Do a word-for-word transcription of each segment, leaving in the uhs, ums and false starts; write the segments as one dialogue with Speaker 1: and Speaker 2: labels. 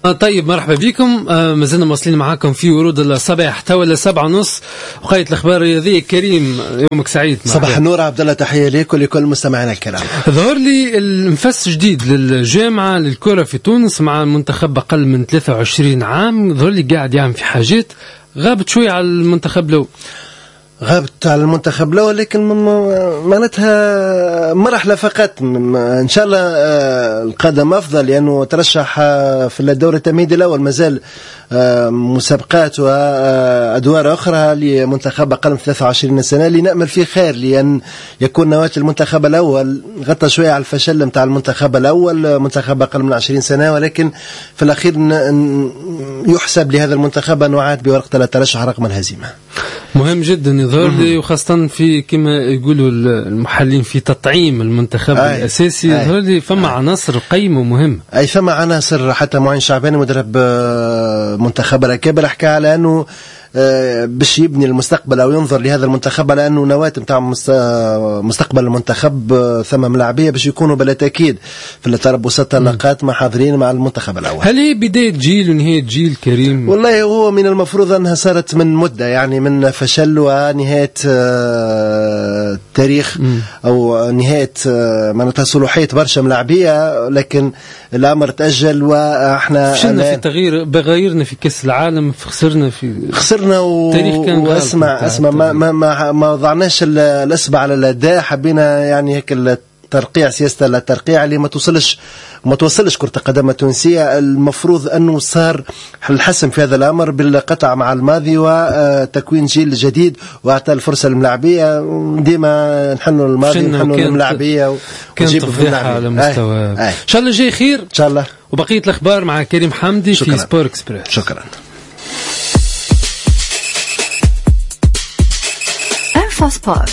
Speaker 1: طيب مرحبا بكم. آه مازلنا مواصلين معاكم في ورود الصباح حتى سبعة ونص وقاية الأخبار الرياضية. كريم يومك سعيد.
Speaker 2: صباح النور عبد الله، تحية لك ولكل مستمعينا الكرام.
Speaker 1: ظهر لي المفس جديد للجامعة للكرة في تونس مع منتخب أقل من ثلاثة وعشرين عام. ظهر لي قاعد يعمل في حاجات غابت شوية على المنتخب لو
Speaker 2: غابت على المنتخب الأول، لكن معناتها مرحلة فقط. إن شاء الله القدم أفضل، لأنه ترشح في الدورة التمهيدي الأول، مازال مسابقات وأدوار أخرى لمنتخب أقل من ثلاثة وعشرين سنة لنأمل فيه خير، لأن يكون نواة المنتخب الأول. غطى شوية على الفشل متاع المنتخب الأول، منتخب أقل من عشرين سنة، ولكن في الأخير يحسب لهذا المنتخب أنه عاد بورقة الترشح رغم الهزيمة.
Speaker 1: مهم جدا يظهر لي، وخاصة في كما يقولوا المحللين في تطعيم المنتخب أي الأساسي. يظهر لي فما أي عناصر قيمة ومهمة. أي
Speaker 2: فما عناصر، حتى معين شعباني مدرب منتخب الكبر حكى على أنه باش يبني المستقبل أو ينظر لهذا المنتخب على أنه نواة متاع مستقبل المنتخب ثم ملاعبية باش يكونوا بلا تأكيد في التربصات النقاط مع حاضرين مع المنتخب الأول.
Speaker 1: هل هي بداية جيل ونهاية جيل كريم؟
Speaker 2: والله هو من المفروض أنها صارت من مدة، يعني من فشل ونهاية تاريخ أو نهاية معناتها صلوحية برشا ملاعبية، لكن الأمر تأجل وإحنا
Speaker 1: فشلنا في تغيير بغيرنا في كأس العالم، خسرنا في
Speaker 2: خسرنا و... واسمع اسمع ما ما ما, ما وضعناش الأصبع على الأداء. حبينا يعني هيك الترقيع، سياسة الترقيع اللي ما توصلش ما توصلش كرة القدم التونسية. المفروض أنه صار الحسم في هذا الأمر بالقطع مع الماضي وتكوين جيل جديد وأعطى الفرصة للملاعبية. ديما نحنوا الماضي نحنوا الملاعبية
Speaker 1: كانت تفضيحة على مستوى. إن شاء الله جاي خير
Speaker 2: إن شاء الله.
Speaker 1: وبقية الأخبار مع كريم حمدي في سبور إكسبريس.
Speaker 2: شكرا.
Speaker 3: سبورت.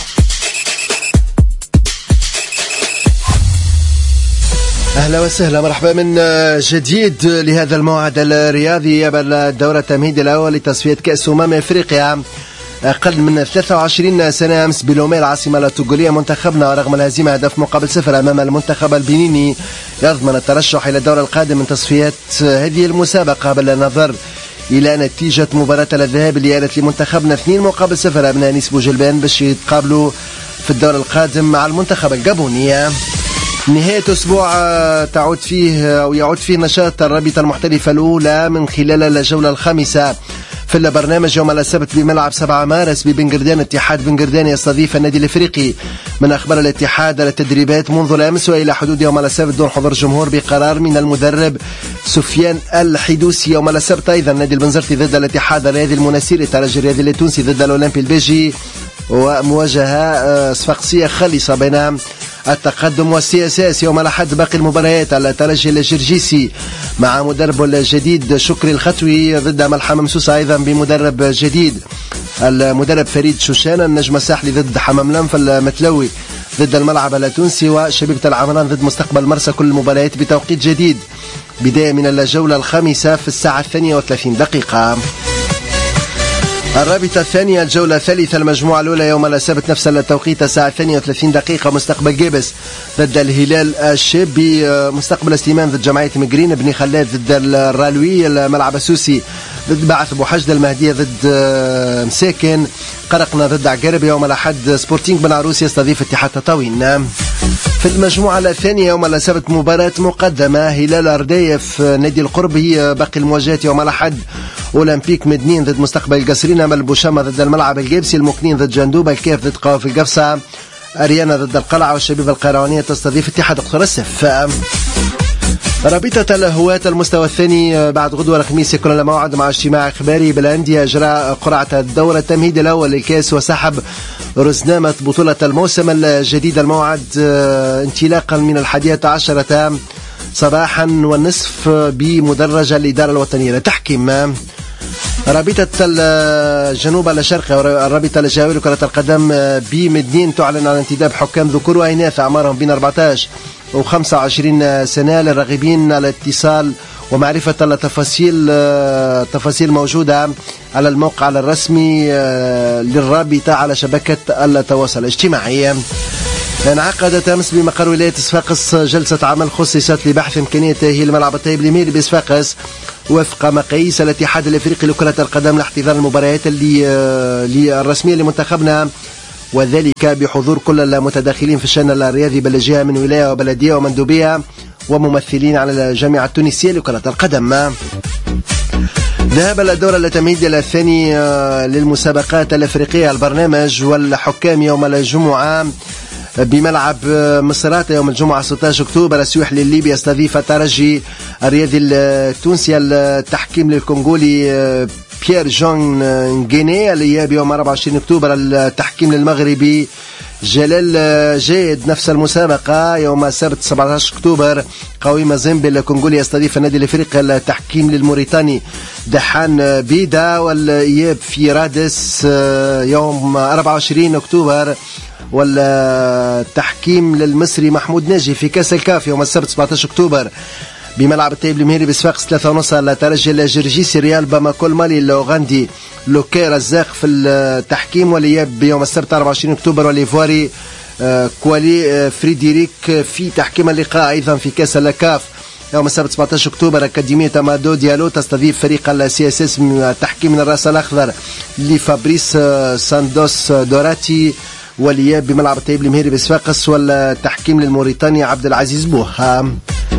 Speaker 2: أهلا وسهلا، مرحبا من جديد لهذا الموعد الرياضي قبل الدورة التمهيدي الأول لتصفية كأس أمم أفريقيا. أقل من ثلاثة وعشرين سنة أمس بلومي العاصمة التوغولية منتخبنا رغم الهزيمة هدف مقابل صفر أمام المنتخب البنيني يضمن الترشح إلى الدور القادم من تصفيات هذه المسابقة بالنظر إلى نتيجة مباراة الذهاب اللي آلت لمنتخبنا اثنين مقابل صفر أبناء نيس بوجلبان باش يتقابلوا في الدور القادم مع المنتخب الجابوني. نهاية أسبوع تعود فيه أو يعود فيه نشاط الرابطة المحترفة الأولى من خلال الجولة الخامسة في البرنامج يوم السبت بملعب سبعة مارس ببنغردان. اتحاد بنغردان يستضيف النادي الافريقي. من اخبار الاتحاد التدريبات منذ الامس والى حدود يوم السبت دون حضور جمهور بقرار من المدرب سفيان الحدوسي. يوم السبت ايضا النادي البنزرتي ضد الاتحاد الرياضي المناسيري، الترجي الرياضي التونسي ضد الاولمبي البيجي، ومواجهه صفاقسيه خالصه بين التقدم والسياسات. يوم الأحد باقي المباريات، الترجي الجرجيسي مع مدرب الجديد شكري الخطوي ضد ملحمة مسوسة أيضا بمدرب جديد، المدرب فريد شوشان. النجم الساحلي ضد حمام لنف، المتلوي ضد الملعب التونسي، وشبيبة العمران ضد مستقبل مرسى. كل المباريات بتوقيت جديد، بداية من الجولة الخامسة في الساعة الثانية وثلاثين دقيقة. الرابطة الثانية الجولة الثالثة المجموعة الأولى يوم السبت نفس التوقيت الساعة الثانية وثلاثين دقيقة. مستقبل جيبس ضد الهلال الشابي، مستقبل سليمان ضد جمعية مقرين، بني خلاد ضد الرالوي، الملعب السوسي ضد بعث بوحجد، المهدية ضد مساكن، قرقنا ضد عقارب. يوم الأحد سبورتينغ بن عروس يستضيف اتحاد تطاوين. في المجموعة الثانية يوم السبت مباراة مقدمة، هلال أردايف نادي القرب، هي باقي المواجهات يوم الأحد أولمبيك مدنين ضد مستقبل القصرين، أمل بوشامة ضد الملعب الجيبسي، المكنين ضد جندوبة، الكيف ضد قوافي القفصة، أريانا ضد القلعة، والشبيبة القيروانية تستضيف اتحاد قطر السف. رابطة الهواة المستوى الثاني بعد غدوة الخميس يكون لنا موعد مع اجتماع إخباري بالأندية إجراء قرعة الدورة التمهيدي الأول للكاس وسحب رزنامة بطولة الموسم الجديد. الموعد انطلاقا من الحادية عشرة صباحا والنصف بمدرج الإدارة الوطنية لتحكيم. رابطة الجنوب الشرقي الرابطة الجزائرية لكرة القدم بمدنين تعلن عن انتداب حكام ذكور وإناث أعمارهم بين أربعة عشر وخمسة وعشرين سنة للراغبين على الاتصال ومعرفة التفاصيل. تفاصيل موجودة على الموقع الرسمي للرابطة على شبكة التواصل الاجتماعي. انعقدت أمس بمقر ولاية صفاقس جلسة عمل خصصت لبحث إمكانية تأهيل الملعب الطيب لميري بصفاقس وفق مقاييس الاتحاد الافريقي لكرة القدم لاحتضان المباريات اللي الرسمية لمنتخبنا، وذلك بحضور كل المتداخلين في الشأن الرياضي بالجهة من ولاية وبلدية ومندوبية وممثلين على الجامعة التونسية لكرة القدم. ذهب الدور التمهيدي الثاني للمسابقات الافريقية البرنامج والحكام يوم الجمعة بملعب مصراتة يوم الجمعة ستة عشر أكتوبر. السيوح لليبيا يستضيف الترجي الرياضي التونسي. التحكيم للكونغولي بيير جون غيني الإياب يوم أربعة وعشرين أكتوبر. التحكيم للمغربي جلال جيد. نفس المسابقة يوم السبت سبعة عشر أكتوبر قويمة زيمبي الكونغولي يستضيف النادي الافريقي. التحكيم للموريتاني دحان بيدا والإياب في رادس يوم أربعة وعشرين أكتوبر. والتحكيم للمصري محمود ناجي في كاس الكاف يوم السبت سبعة عشر أكتوبر بملعب الطيب المهيري بصفاقس ثلاثة ونص. الترجي الجرجيسي ريال باماكو المالي الأوغندي لوكي رزاق في التحكيم. والإياب يوم السبت أربعة وعشرين أكتوبر. والإيفواري كوالي فريدريك في تحكيم اللقاء أيضا في كاس الكاف يوم السبت سبعة عشر أكتوبر. أكاديمية مادو ديالو تستضيف فريق السي اس اس من التحكيم من الراس الأخضر لفابريس ساندوس دوراتي. والإياب بملعب الطيب المهيري بصفاقس. والتحكيم للموريتاني عبد العزيز بوها.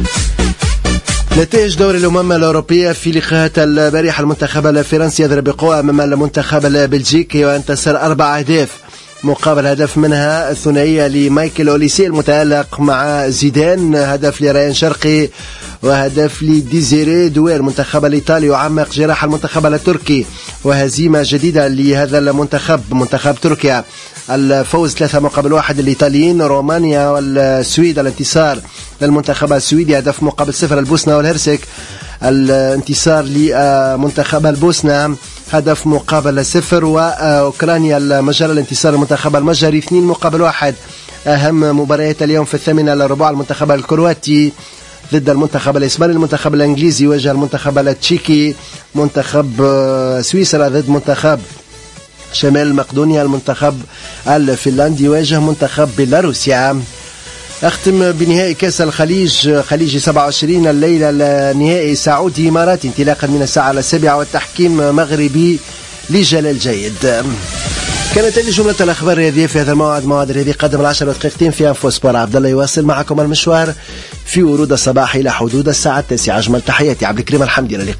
Speaker 2: نتائج دوري الأمم الأوروبية في لقاءات البارحة المنتخب الفرنسي يضرب بقوة أمام المنتخب البلجيكي وانتصر أربع أهداف مقابل هدف منها الثنائية لمايكل أوليسي المتألق مع زيدان، هدف لريان شرقي وهدف لديزيري دوير. المنتخب الإيطالي يعمق جراح المنتخب التركي وهزيمة جديدة لهذا المنتخب منتخب تركيا. الفوز ثلاثة مقابل واحد للإيطاليين. رومانيا والسويد الانتصار للمنتخب السويدي هدف مقابل صفر. البوسنة والهرسك الانتصار لمنتخب البوسنة هدف مقابل صفر. وأوكرانيا المجر الانتصار المنتخب المجري اثنين مقابل واحد. أهم مباريات اليوم في الثامنة للربع المنتخب الكرواتي ضد المنتخب الإسباني. المنتخب الإنجليزي يواجه المنتخب التشيكي. منتخب سويسرا ضد منتخب شمال مقدونيا. المنتخب الفنلندي يواجه منتخب بيلاروسيا. أختم بنهائي كأس الخليج خليجي سبعة وعشرين الليلة النهائي سعودي إماراتي انطلاقا من الساعة السابعة والتحكيم مغربي لجلال جيد. كانت هذه جملة الأخبار الرياضية في هذا الموعد، موعد الرياضي قدم العشر دقيقتين في أنفو سبور. عبد الله يواصل معكم المشوار في ورود الصباح إلى حدود الساعة التاسعة. أجمل تحياتي عبد الكريم الحمدي.